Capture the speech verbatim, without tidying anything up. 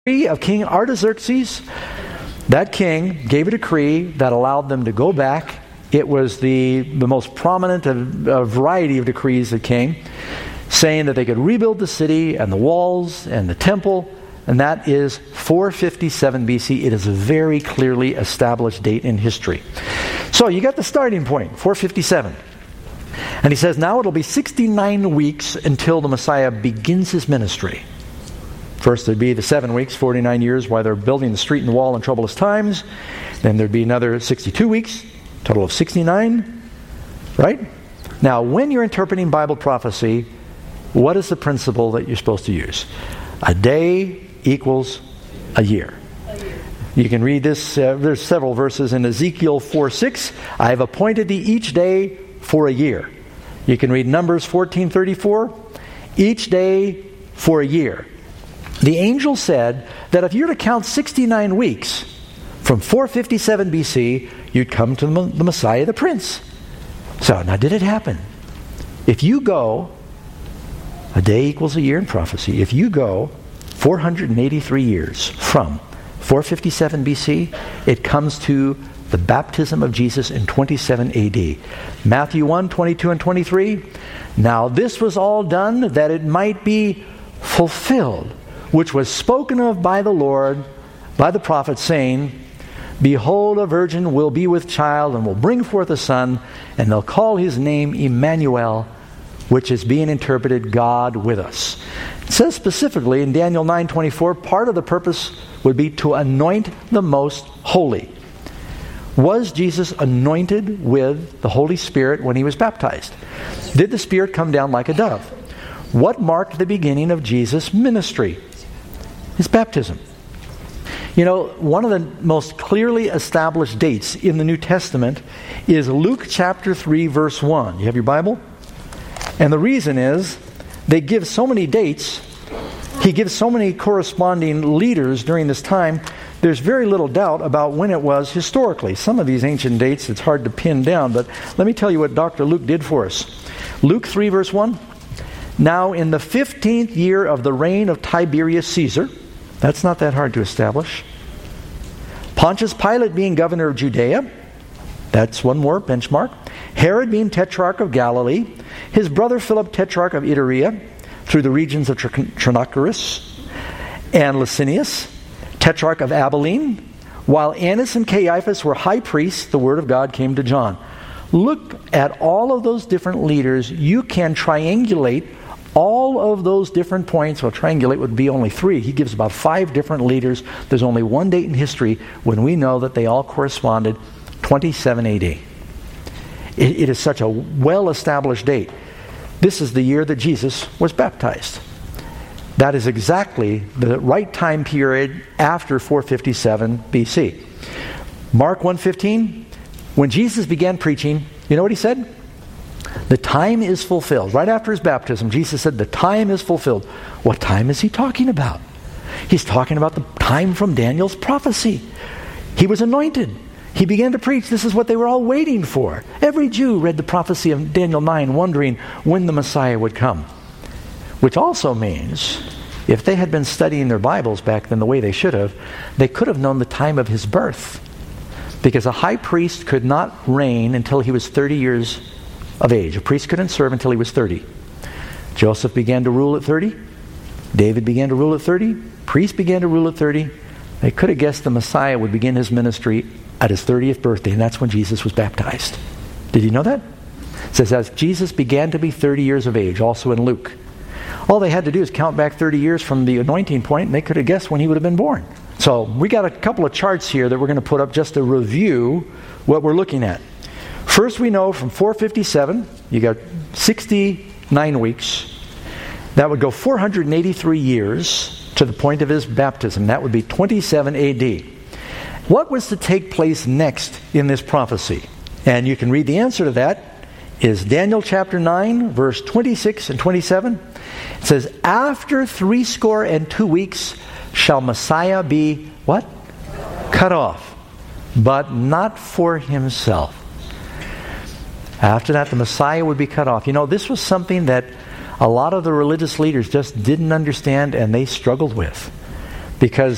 Of King Artaxerxes, that king gave a decree that allowed them to go back. It was the, the most prominent of a variety of decrees that came, saying that they could rebuild the city and the walls and the temple, and that is four fifty-seven B C. It is a very clearly established date in history. So you got the starting point, four fifty-seven. And he says, now it'll be sixty-nine weeks until the Messiah begins his ministry. First there'd be the seven weeks, forty-nine years, while they're building the street and the wall in troublous times. Then there'd be another sixty-two weeks, total of sixty-nine, right? Now, when you're interpreting Bible prophecy, what is the principle that you're supposed to use? A day equals a year. You can read this, uh, there's several verses in Ezekiel four six. I have appointed thee each day for a year. You can read Numbers fourteen thirty-four. Each day for a year. The angel said that if you were to count sixty-nine weeks from four fifty-seven B C, you'd come to the Messiah, the Prince. So, now did it happen? If you go, a day equals a year in prophecy. If you go four hundred eighty-three years from four fifty-seven B C, it comes to the baptism of Jesus in twenty-seven A D. Matthew one, twenty-two and twenty-three. Now this was all done that it might be fulfilled, which was spoken of by the Lord, by the prophet, saying, behold, a virgin will be with child and will bring forth a son, and they'll call his name Emmanuel, which is being interpreted God with us. It says specifically in Daniel nine twenty-four, part of the purpose would be to anoint the most holy. Was Jesus anointed with the Holy Spirit when he was baptized? Did the Spirit come down like a dove? What marked the beginning of Jesus' ministry? His baptism. You know, one of the most clearly established dates in the New Testament is Luke chapter three, verse one. You have your Bible? And the reason is, they give so many dates, he gives so many corresponding leaders during this time, there's very little doubt about when it was historically. Some of these ancient dates, it's hard to pin down, but let me tell you what Doctor Luke did for us. Luke three, verse one. Now in the fifteenth year of the reign of Tiberius Caesar, that's not that hard to establish. Pontius Pilate being governor of Judea, that's one more benchmark. Herod being tetrarch of Galilee, his brother Philip tetrarch of Iturea, through the regions of Trachonitis, and Licinius, tetrarch of Abilene, while Annas and Caiaphas were high priests, the word of God came to John. Look at all of those different leaders. You can triangulate all of those different points. Well, triangulate would be only three. He gives about five different leaders. There's only one date in history when we know that they all corresponded twenty-seven A D. It, it is such a well-established date. This is the year that Jesus was baptized. That is exactly the right time period after four fifty-seven B C. Mark one fifteen, when Jesus began preaching, you know what he said? The time is fulfilled. Right after his baptism, Jesus said, the time is fulfilled. What time is he talking about? He's talking about the time from Daniel's prophecy. He was anointed. He began to preach. This is what they were all waiting for. Every Jew read the prophecy of Daniel nine, wondering when the Messiah would come. Which also means, if they had been studying their Bibles back then the way they should have, they could have known the time of his birth. Because a high priest could not reign until he was thirty years of age. A priest couldn't serve until he was thirty. Joseph began to rule at thirty. David began to rule at thirty. Priests began to rule at thirty. They could have guessed the Messiah would begin his ministry at his thirtieth birthday, and that's when Jesus was baptized. Did you know that? It says, as Jesus began to be thirty years of age, also in Luke. All they had to do is count back thirty years from the anointing point, and they could have guessed when he would have been born. So we got a couple of charts here that we're going to put up just to review what we're looking at. First, we know from four fifty-seven, you got sixty-nine weeks. That would go four hundred eighty-three years to the point of his baptism. That would be twenty-seven A D. What was to take place next in this prophecy? And you can read the answer to that is Daniel chapter nine, verse twenty-six and twenty-seven. It says, after three score and two weeks shall Messiah be, what? Cut off, but not for himself. After that, the Messiah would be cut off. You know, this was something that a lot of the religious leaders just didn't understand, and they struggled with. Because